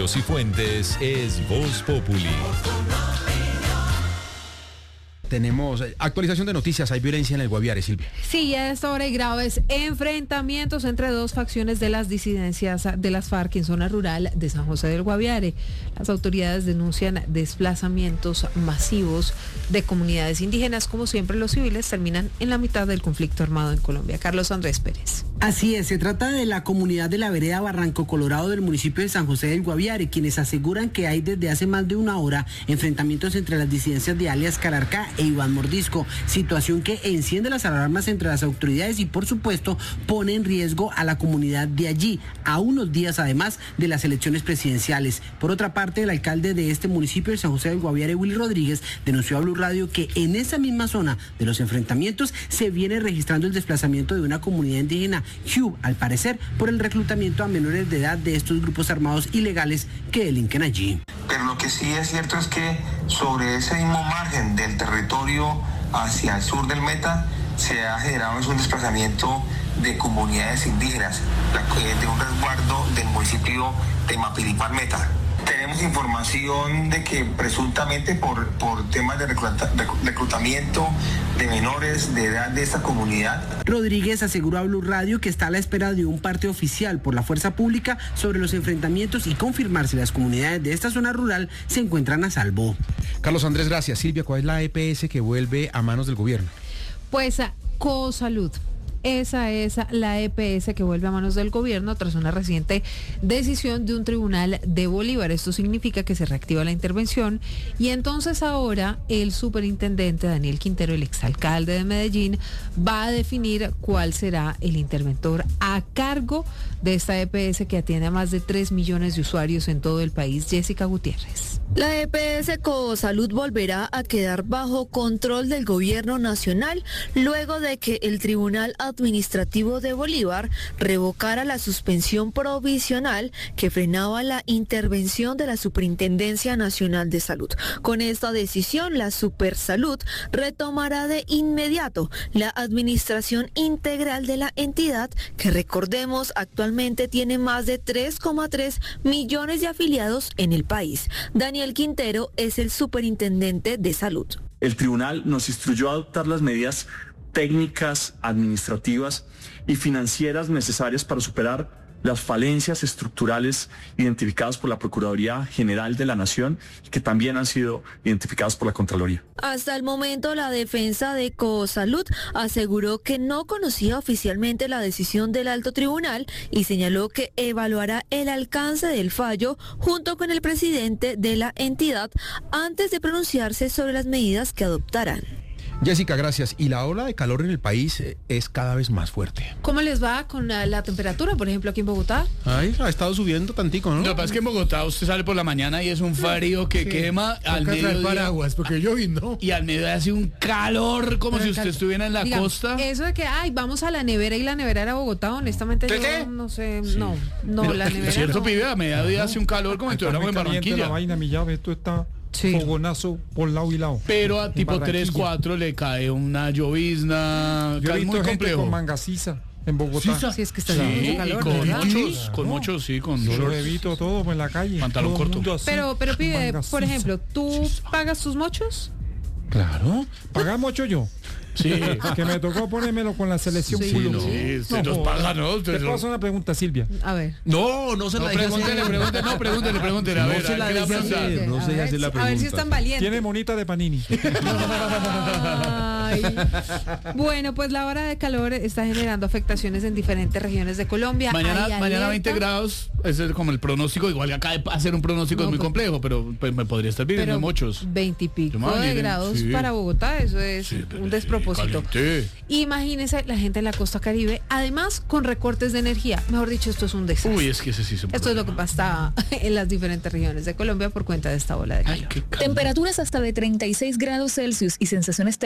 Datos y fuentes es Voz Populi. Tenemos actualización de noticias, hay violencia en el Guaviare, Silvia. Sí, a esta hora hay graves enfrentamientos entre dos facciones de las disidencias de las FARC en zona rural de San José del Guaviare. Las autoridades denuncian desplazamientos masivos de comunidades indígenas. Como siempre, los civiles terminan en la mitad del conflicto armado en Colombia. Carlos Andrés Pérez. Así es, se trata de la comunidad de la vereda Barranco Colorado del municipio de San José del Guaviare, quienes aseguran que hay desde hace más de una hora enfrentamientos entre las disidencias de alias Calarcá e Iván Mordisco, situación que enciende las alarmas entre las autoridades y por supuesto pone en riesgo a la comunidad de allí, a unos días además de las elecciones presidenciales. Por otra parte, el alcalde de este municipio de San José del Guaviare, Willy Rodríguez, denunció a Blue Radio que en esa misma zona de los enfrentamientos se viene registrando el desplazamiento de una comunidad indígena, Hugh, al parecer por el reclutamiento a menores de edad de estos grupos armados ilegales que delinquen allí. Pero lo que sí es cierto es que sobre ese mismo margen del territorio hacia el sur del Meta se ha generado un desplazamiento de comunidades indígenas de un resguardo del municipio de Mapiripán Meta. Tenemos información de que presuntamente por temas de reclutamiento de menores de edad de esta comunidad. Rodríguez aseguró a Blue Radio que está a la espera de un parte oficial por la fuerza pública sobre los enfrentamientos y confirmar si las comunidades de esta zona rural se encuentran a salvo. Carlos Andrés, gracias. Silvia, ¿cuál es la EPS que vuelve a manos del gobierno? Pues Cosalud. Esa es la EPS que vuelve a manos del gobierno tras una reciente decisión de un tribunal de Bolívar. Esto significa que se reactiva la intervención y entonces ahora el superintendente Daniel Quintero, el exalcalde de Medellín, va a definir cuál será el interventor a cargo de esta EPS que atiende a más de 3 millones de usuarios en todo el país. Jessica Gutiérrez. La EPS Cosalud volverá a quedar bajo control del gobierno nacional luego de que el Tribunal Administrativo de Bolívar revocara la suspensión provisional que frenaba la intervención de la Superintendencia Nacional de Salud. Con esta decisión, la Supersalud retomará de inmediato la administración integral de la entidad, que recordemos actualmente tiene más de 3,3 millones de afiliados en el país. Daniel Quintero es el superintendente de salud. El tribunal nos instruyó a adoptar las medidas técnicas, administrativas y financieras necesarias para superar las falencias estructurales identificadas por la Procuraduría General de la Nación y que también han sido identificadas por la Contraloría. Hasta el momento, la defensa de Cosalud aseguró que no conocía oficialmente la decisión del alto tribunal y señaló que evaluará el alcance del fallo junto con el presidente de la entidad antes de pronunciarse sobre las medidas que adoptarán. Jessica, gracias. Y la ola de calor en el país es cada vez más fuerte. ¿Cómo les va con la temperatura, por ejemplo, aquí en Bogotá? Ay, ha estado subiendo tantico, ¿no? Lo que pasa es que en Bogotá usted sale por la mañana y es un frío que quema. Al mediodía paraguas, porque yo vi, ¿no? Y al mediodía hace un calor como si usted estuviera en la costa. Eso de que, vamos a la nevera y la nevera era Bogotá, honestamente ¿Qué? Yo no sé, Sí. no, Mira, la nevera cierto, no. pibe, a mediodía hace un calor como si estuviéramos en Barranquilla. La vaina, mi llave, esto está fogonazo por lado y lado. Pero a tipo 3, 4 le cae una llovizna. Yo he visto muy gente complejo. con mangacisa en Bogotá. Sí, es que está haciendo mucho calor, con ¿verdad? muchos, sí, con Yo lo shorts. evito todo en la calle. Pantalón todo el corto. mundo así, Pero pibe, mangacisa. por ejemplo, ¿tú pagas tus mochos? Claro. ¿Pagas mucho yo? Sí. Que me tocó ponérmelo con la selección Sí, Pulo. no. Sí, se nos paga, ¿no? Te puedo hacer una pregunta, Silvia. A ver. No se la deje hacer. Pregúntele. A No ver, se la ¿qué le va a deje preguntar? hacer. No se deje hacer la A ver si pregunta. están valientes. Tiene monita de Panini. Ay. Bueno, pues la ola de calor está generando afectaciones en diferentes regiones de Colombia. Mañana Hay alerta. 20 grados, ese es como el pronóstico. Igual acá de hacer un pronóstico es muy complejo, pero pues, me podría estar pidiendo muchos. 20 y pico Yo me de imagino, grados sí. para Bogotá, eso es un despropósito. Caliente. Imagínense la gente en la costa Caribe, además con recortes de energía. Mejor dicho, esto es un desastre. Uy, es que ese sí es un Esto es lo que problema. pasa en las diferentes regiones de Colombia por cuenta de esta ola de calor. Ay, qué calor. Temperaturas hasta de 36 grados Celsius y sensaciones térmicas que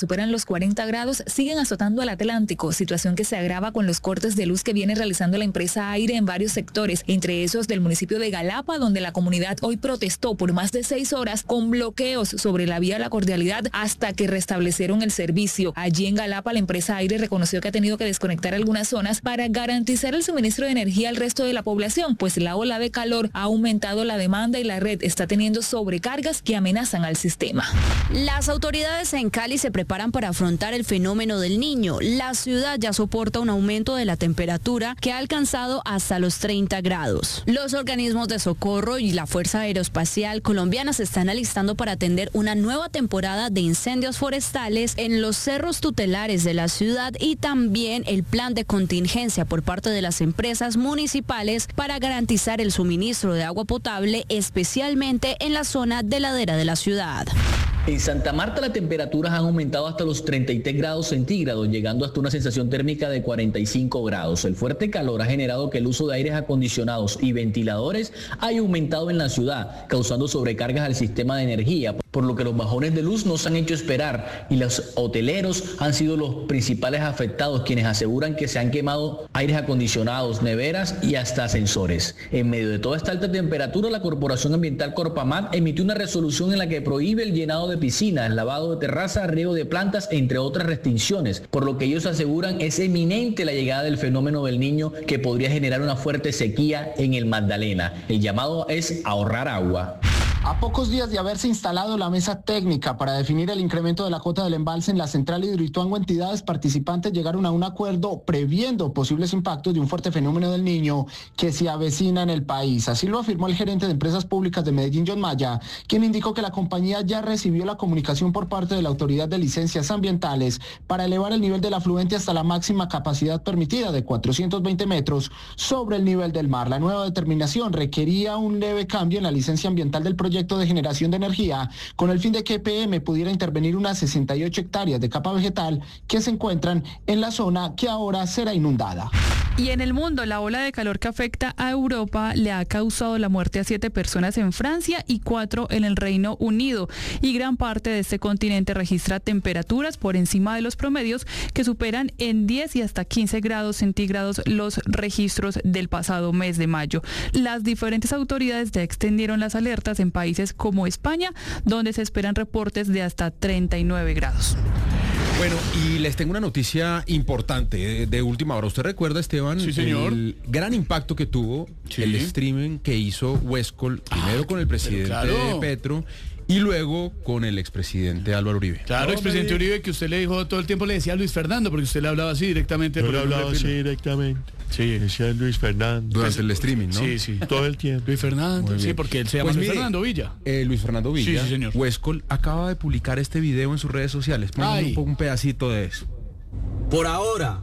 superan los 40 grados siguen azotando al Atlántico, situación que se agrava con los cortes de luz que viene realizando la empresa Aire en varios sectores, entre esos del municipio de Galapa, donde la comunidad hoy protestó por más de 6 horas con bloqueos sobre la vía La Cordialidad hasta que restablecieron el servicio. Allí en Galapa, la empresa Aire reconoció que ha tenido que desconectar algunas zonas para garantizar el suministro de energía al resto de la población, pues la ola de calor ha aumentado la demanda y la red está teniendo sobrecargas que amenazan al sistema. Las autoridades en Cali se preparan para afrontar el fenómeno del Niño. La ciudad ya soporta un aumento de la temperatura que ha alcanzado hasta los 30 grados. Los organismos de socorro y la Fuerza Aeroespacial Colombiana se están alistando para atender una nueva temporada de incendios forestales en los cerros tutelares de la ciudad y también el plan de contingencia por parte de las empresas municipales para garantizar el suministro de agua potable, especialmente en la zona de ladera de la ciudad. En Santa Marta las temperaturas han aumentado hasta los 33 grados centígrados, llegando hasta una sensación térmica de 45 grados. El fuerte calor ha generado que el uso de aires acondicionados y ventiladores haya aumentado en la ciudad, causando sobrecargas al sistema de energía, por lo que los bajones de luz no se han hecho esperar y los hoteleros han sido los principales afectados, quienes aseguran que se han quemado aires acondicionados, neveras y hasta ascensores. En medio de toda esta alta temperatura, la Corporación Ambiental Corpamat emitió una resolución en la que prohíbe el llenado de piscinas, lavado de terrazas, riego de plantas, entre otras restricciones, por lo que ellos aseguran es eminente la llegada del fenómeno del Niño que podría generar una fuerte sequía en el Magdalena. El llamado es ahorrar agua. A pocos días de haberse instalado la mesa técnica para definir el incremento de la cuota del embalse en la central Hidroituango, entidades participantes llegaron a un acuerdo previendo posibles impactos de un fuerte fenómeno del Niño que se avecina en el país. Así lo afirmó el gerente de Empresas Públicas de Medellín, John Maya, quien indicó que la compañía ya recibió la comunicación por parte de la Autoridad de Licencias Ambientales para elevar el nivel del afluente hasta la máxima capacidad permitida de 420 metros sobre el nivel del mar. La nueva determinación requería un leve cambio en la licencia ambiental del proyecto de generación de energía, con el fin de que EPM pudiera intervenir unas 68 hectáreas de capa vegetal que se encuentran en la zona que ahora será inundada. Y en el mundo, la ola de calor que afecta a Europa le ha causado la muerte a 7 personas en Francia y 4 en el Reino Unido. Y gran parte de este continente registra temperaturas por encima de los promedios que superan en 10 y hasta 15 grados centígrados los registros del pasado mes de mayo. Las diferentes autoridades ya extendieron las alertas en países como España, donde se esperan reportes de hasta 39 grados. Bueno, y les tengo una noticia importante de última hora. ¿Usted recuerda, Esteban, sí, señor, el gran impacto que tuvo el streaming que hizo Huescol, primero con el presidente Petro y luego con el expresidente Álvaro Uribe? Claro, expresidente Uribe, que usted le dijo todo el tiempo, le decía a Luis Fernando, porque usted le hablaba así directamente. Yo le hablaba así directamente. Sí. Decía Luis Fernando. Durante el streaming, ¿no? Sí, sí. Todo el tiempo. Luis Fernando, sí, porque él se llama Luis Fernando Villa. Luis Fernando Villa. Sí, señor. Huescol acaba de publicar este video en sus redes sociales. Pongan un pedacito de eso. Por ahora,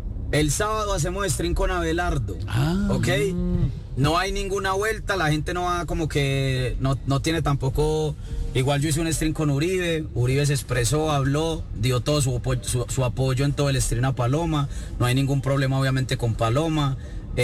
el sábado hacemos stream con Abelardo, ¿ok? No hay ninguna vuelta, la gente no va como que, no tiene tampoco, igual yo hice un stream con Uribe se expresó, habló, dio todo su apoyo en todo el stream a Paloma, no hay ningún problema obviamente con Paloma,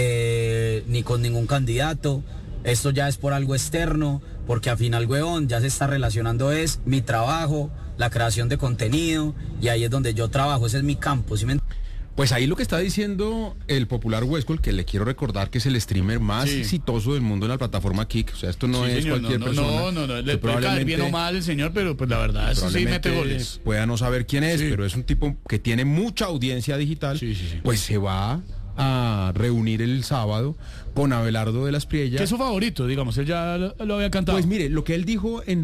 ni con ningún candidato, esto ya es por algo externo, porque al final, huevón, ya se está relacionando es mi trabajo, la creación de contenido, y ahí es donde yo trabajo, ese es mi campo, ¿sí me entiendes? Pues ahí lo que está diciendo el popular Huescol, que le quiero recordar que es el streamer más exitoso del mundo en la plataforma Kik. O sea, esto no es señor, cualquier persona. No, le puede caer bien o mal el señor, pero pues la verdad, eso sí mete goles. Pueda no saber quién es, pero es un tipo que tiene mucha audiencia digital. Pues se va a reunir el sábado con Abelardo de las Priellas. Que es su favorito, digamos, él ya lo había cantado. Pues mire, lo que él dijo en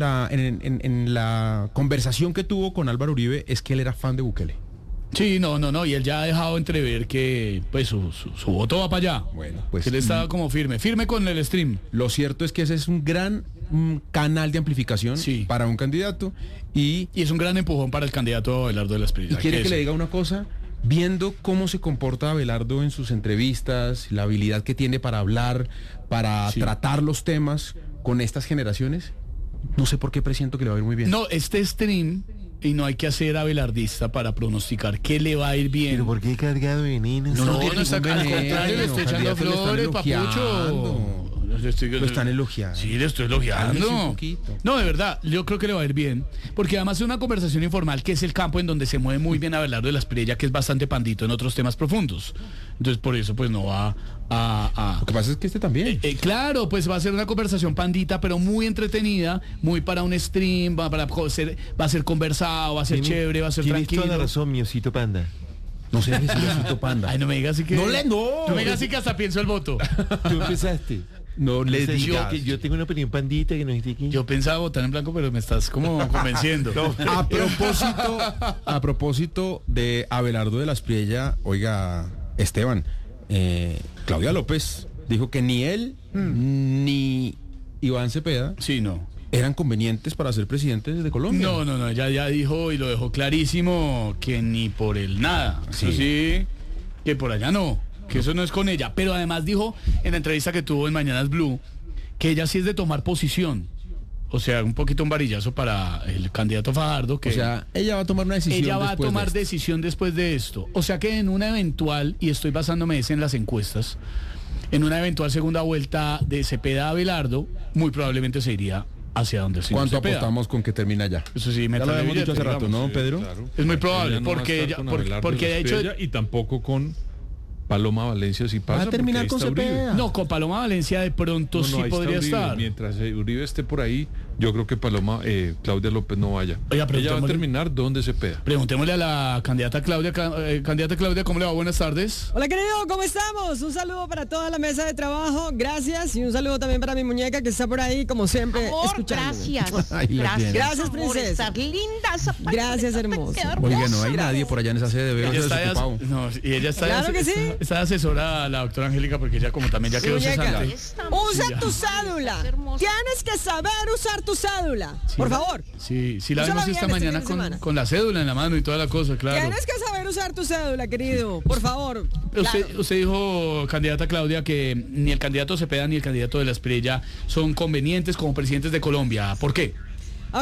la conversación que tuvo con Álvaro Uribe es que él era fan de Bukele. Sí, no, y él ya ha dejado entrever que pues su voto va para allá. Bueno, pues que él está como firme con el stream. Lo cierto es que ese es un gran canal de amplificación para un candidato y es un gran empujón para el candidato Abelardo de las Priellas. ¿Y quiere que le diga una cosa? Viendo cómo se comporta Abelardo en sus entrevistas, la habilidad que tiene para hablar, para tratar los temas con estas generaciones, no sé por qué presiento que le va a ir muy bien. No, este stream... Y no hay que hacer abelardista para pronosticar que le va a ir bien. ¿Pero por qué cargado de veneno? No está al contrario, le está echando flores, papucho. Lo están elogiando. Sí, le estoy elogiando. Un poquito. No, de verdad, yo creo que le va a ir bien. Porque además es una conversación informal, que es el campo en donde se mueve muy bien Abelardo de la Espriella, que es bastante pandito en otros temas profundos. Entonces, por eso, pues no va a... Lo que pasa es que este también. Claro, pues va a ser una conversación pandita, pero muy entretenida, muy para un stream, va a ser conversado, va a ser chévere, va a ser tranquilo. Tienes toda la razón, mi osito panda. No sé, osito panda. Ay, no me digas así que... No me digas así que hasta pienso el voto. Tú empezaste. No le digas. Yo tengo una opinión pandita que no esté aquí. Yo pensaba votar en blanco, pero me estás como convenciendo. A propósito de Abelardo de la Espriella, oiga, Esteban, Claudia López dijo que ni él ni Iván Cepeda eran convenientes para ser presidentes de Colombia. No, ella ya dijo y lo dejó clarísimo que ni por el nada. Eso sí, que por allá no, que eso no es con ella. Pero además dijo en la entrevista que tuvo en Mañanas Blue que ella sí es de tomar posición. O sea, un poquito un varillazo para el candidato Fajardo. Que o sea, ella va a tomar una decisión. Ella va a tomar decisión después de esto. O sea que en una eventual, y estoy basándome en las encuestas, en una eventual segunda vuelta de Cepeda a Abelardo, muy probablemente se iría hacia donde se ¿Cuánto apostamos con que termina ya? Eso sí, ya lo habíamos dicho hace rato, ¿no, Pedro? Claro. Es muy probable, porque de hecho... Y tampoco con Paloma Valencia si pasa. ¿Va a terminar con Cepeda? No, con Paloma Valencia de pronto sí podría estar. Mientras Uribe esté por ahí, yo creo que Claudia López no vaya. Oiga, ella va a terminar donde Cepeda. Preguntémosle a la candidata Claudia. Candidata Claudia, ¿cómo le va? Buenas tardes. Hola, querido, ¿cómo estamos? Un saludo para toda la mesa de trabajo, gracias. Y un saludo también para mi muñeca que está por ahí, como siempre, escuchándome. Gracias, princesa. Estar linda, gracias, hermosa. Oiga, no hay nadie por allá en esa sede, veo desocupado. Y ella está claro que sí. Está asesora a la doctora Angélica porque ella como también ya quedó cesante. Usa tu cédula. Tienes que saber usar tu cédula. Por favor. Sí, la vemos esta mañana con la cédula en la mano y toda la cosa, claro. Tienes que saber usar tu cédula, querido. Por favor. Usted dijo, candidata Claudia, que ni el candidato Cepeda ni el candidato de la Espriella son convenientes como presidentes de Colombia. ¿Por qué? A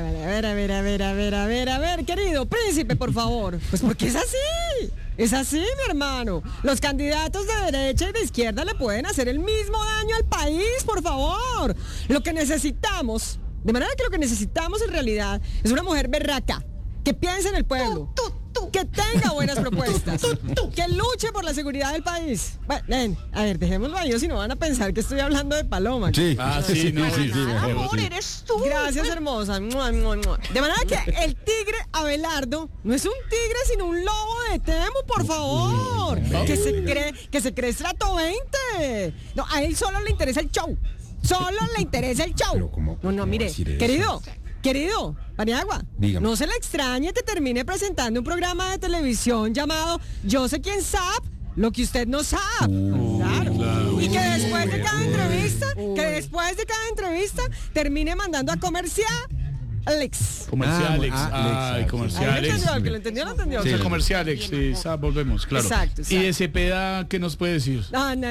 ver, querido príncipe, por favor. Pues porque es así. Es así, mi hermano. Los candidatos de derecha y de izquierda le pueden hacer el mismo daño al país, por favor. Lo que necesitamos, de manera que lo que necesitamos en realidad es una mujer berraca, que piense en el pueblo, que tenga buenas propuestas, que luche por la seguridad del país. Bueno, a ver, dejémoslo ahí, si no van a pensar que estoy hablando de Paloma. Sí, sí, amor, eres tú. Gracias, hermosa. De manera que el tigre Abelardo no es un tigre, sino un lobo de Temu, por favor. Que se cree estrato 20. No, a él solo le interesa el show. Solo le interesa el show. No, mire, querido, Paniagua, dígame. No se le extrañe que termine presentando un programa de televisión llamado Yo sé quién sabe lo que usted no sabe. Claro. Y que después de cada entrevista, termine mandando a comerciales. Comerciales. ¿Lo entendió? Sí. Comerciales, sí, volvemos, claro. Exacto. ¿Y de Cepeda qué nos puede decir?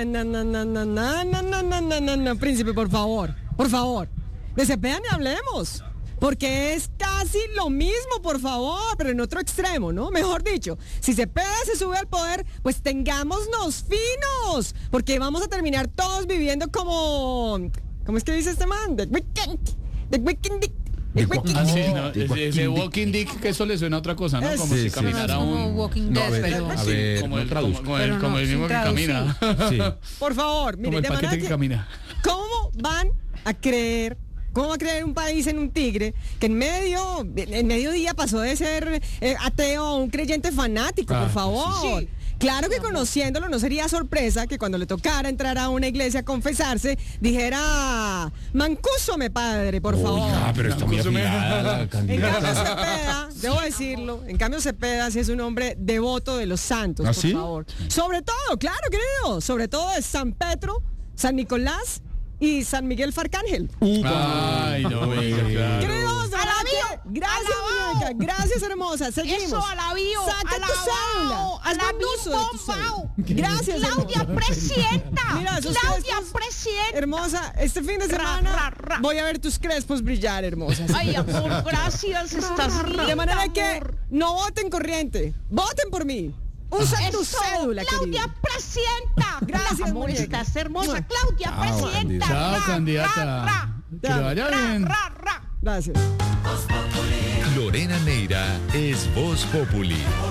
No, príncipe, por favor. De Cepeda ni hablemos. Porque es casi lo mismo, por favor, pero en otro extremo, ¿no? Mejor dicho, si Cepeda se sube al poder, pues tengámonos finos, porque vamos a terminar todos viviendo como... ¿Cómo es que dice este man? The Weeknd Dick. Ese Walking Dick, que eso le suena a otra cosa, ¿no? Como si caminara un... Walking Dead, como el mismo que camina. Por favor, mire, como el paquete que camina. ¿Cómo va a creer un país en un tigre que en mediodía pasó de ser ateo a un creyente fanático, por favor? Sí. Claro que conociéndolo no sería sorpresa que cuando le tocara entrar a una iglesia a confesarse dijera Mancúsome padre, por favor. Pero está muy afilada, en cambio Cepeda, debo decirlo, Cepeda sí es un hombre devoto de los santos, por favor. Sobre todo, claro, querido, sobre todo de San Pedro, San Nicolás y San Miguel Farcángel. Ay, no venga, Queridos, gracias, muñeca. Gracias, hermosa. Seguimos. Eso, alabío. Saca tu cédula. Haz buen uso de tu cédula. Gracias, Claudia, presidenta. Mira, Claudia, presidenta. Hermosa, este fin de semana voy a ver tus crespos brillar, hermosa. Ay, amor, gracias. Estás linda, de manera que no voten corriente. Voten por mí. Usa tu Eso, cédula, Claudia, querido. presidenta. Gracias, Amor, muñeca. estás hermosa. Claudia, Chao, presidenta. Chao, candidata. Que le vaya bien. Gracias. Lorena Neira es Voz Populi.